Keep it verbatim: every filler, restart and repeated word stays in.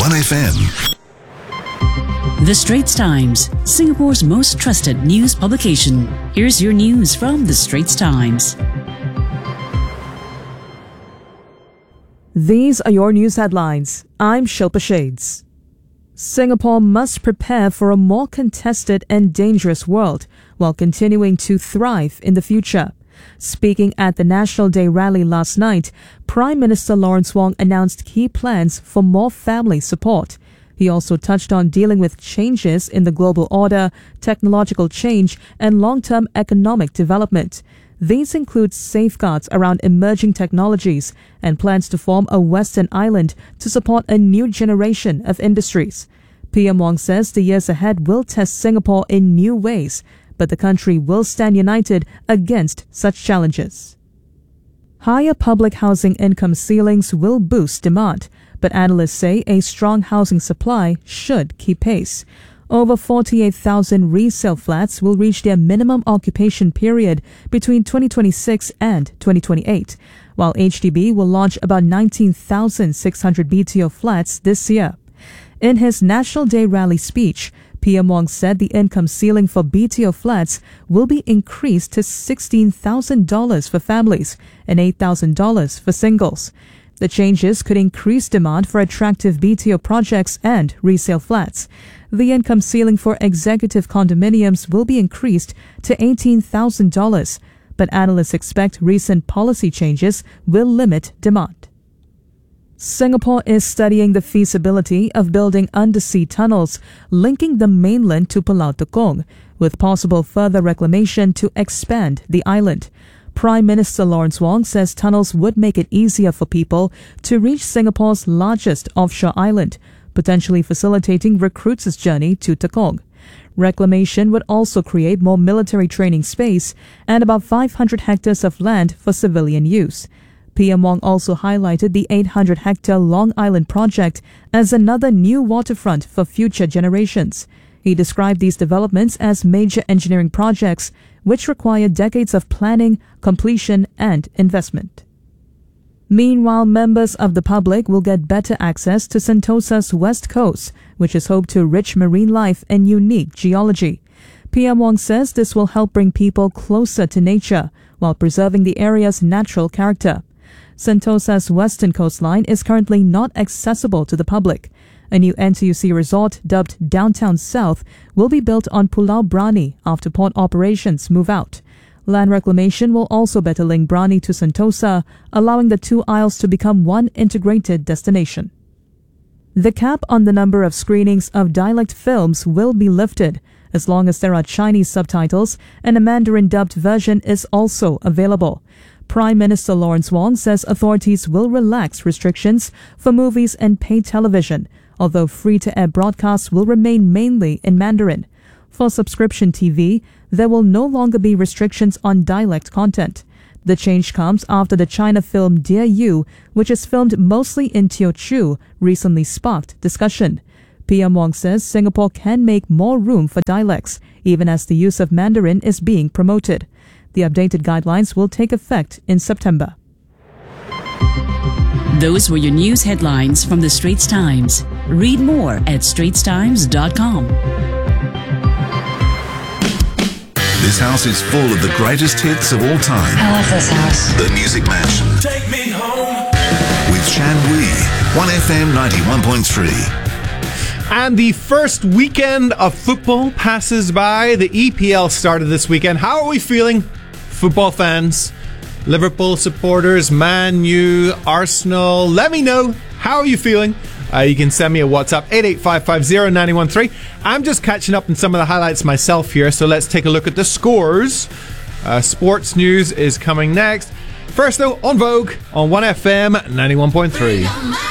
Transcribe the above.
one F M. The Straits Times, Singapore's most trusted news publication. Here's your news from The Straits Times. These are your news headlines. I'm Shilpa Shades. Singapore must prepare for a more contested and dangerous world while continuing to thrive in the future. Speaking at the National Day rally last night, Prime Minister Lawrence Wong announced key plans for more family support. He also touched on dealing with changes in the global order, technological change, and long-term economic development. These include safeguards around emerging technologies and plans to form a Western island to support a new generation of industries. P M Wong says the years ahead will test Singapore in new ways, but the country will stand united against such challenges. Higher public housing income ceilings will boost demand, but analysts say a strong housing supply should keep pace. Over forty-eight thousand resale flats will reach their minimum occupation period between twenty twenty-six and twenty twenty-eight, while H D B will launch about nineteen thousand six hundred B T O flats this year. In his National Day rally speech, P M Wong said the income ceiling for B T O flats will be increased to sixteen thousand dollars for families and eight thousand dollars for singles. The changes could increase demand for attractive B T O projects and resale flats. The income ceiling for executive condominiums will be increased to eighteen thousand dollars, but analysts expect recent policy changes will limit demand. Singapore is studying the feasibility of building undersea tunnels linking the mainland to Pulau Tekong, with possible further reclamation to expand the island. Prime Minister Lawrence Wong says tunnels would make it easier for people to reach Singapore's largest offshore island, potentially facilitating recruits' journey to Tekong. Reclamation would also create more military training space and about five hundred hectares of land for civilian use. P M Wong also highlighted the eight hundred hectare Long Island project as another new waterfront for future generations. He described these developments as major engineering projects which require decades of planning, completion, and investment. Meanwhile, members of the public will get better access to Sentosa's west coast, which is home to rich marine life and unique geology. P M Wong says this will help bring people closer to nature while preserving the area's natural character. Sentosa's western coastline is currently not accessible to the public. A new N T U C resort dubbed Downtown South will be built on Pulau Brani after port operations move out. Land reclamation will also better link Brani to Sentosa, allowing the two isles to become one integrated destination. The cap on the number of screenings of dialect films will be lifted, as long as there are Chinese subtitles and a Mandarin dubbed version is also available. Prime Minister Lawrence Wong says authorities will relax restrictions for movies and paid television, although free-to-air broadcasts will remain mainly in Mandarin. For subscription T V, there will no longer be restrictions on dialect content. The change comes after the China film Dear You, which is filmed mostly in Teochew, recently sparked discussion. P M Wong says Singapore can make more room for dialects, even as the use of Mandarin is being promoted. The updated guidelines will take effect in September. Those were your news headlines from The Straits Times. Read more at straits times dot com. This house is full of the greatest hits of all time. I love this house. The Music Mansion. Take me home. With Chan Wee. one F M ninety-one point three. And the first weekend of football passes by. The E P L started this weekend. How are we feeling, football fans? Liverpool supporters, Man U, Arsenal. Let me know. How are you feeling? Uh, you can send me a WhatsApp, eight eight five five zero nine one three. I'm just catching up on some of the highlights myself here, so let's take a look at the scores. Uh, sports news is coming next. First though, On Vogue on one F M ninety-one point three.